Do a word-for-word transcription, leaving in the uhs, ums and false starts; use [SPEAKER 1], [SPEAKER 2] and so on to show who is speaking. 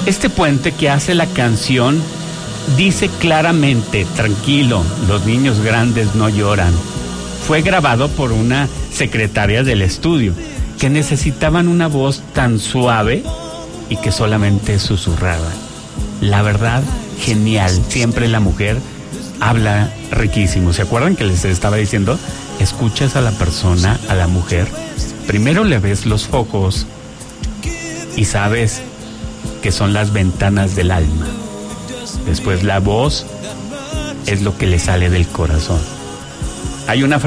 [SPEAKER 1] Este puente que hace la canción dice claramente, tranquilo, los niños grandes no lloran. Fue grabado por una secretaria del estudio, que necesitaban una voz tan suave y que solamente susurraba. La verdad, genial. Siempre la mujer habla riquísimo. ¿Se acuerdan que les estaba diciendo? Escuchas a la persona, a la mujer. Primero le ves los ojos y sabes que son las ventanas del alma. Después la voz es lo que le sale del corazón. Hay una